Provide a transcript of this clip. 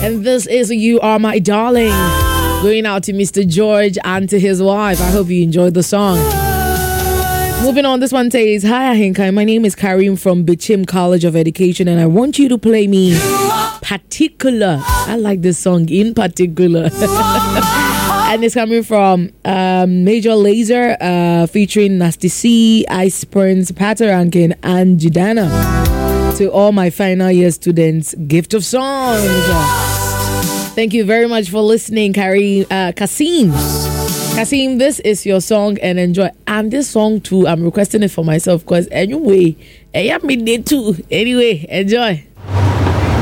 And this is You Are My Darling. Going out to Mr. George and to his wife. I hope you enjoyed the song. Moving on, this one says, Hi Ahinkai, my name is Karim from Bichim College of Education and I want you to play me Particular. I like this song, In Particular. And it's coming from Major Laser featuring Nasty C, Ice Prince, Pater Rankin and Jidana. To all my final year students, gift of songs. Thank you very much for listening, Kasim. Kasim, this is your song and enjoy. And this song too, I'm requesting it for myself because anyway, I am midday too. Anyway, enjoy.